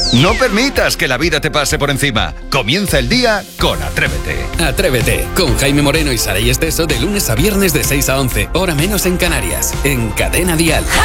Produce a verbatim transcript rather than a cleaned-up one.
No permitas que la vida te pase por encima. Comienza el día con Atrévete. Atrévete, con Jaime Moreno y Saray Esteso de lunes a viernes de seis a once, hora menos en Canarias, en Cadena Dial.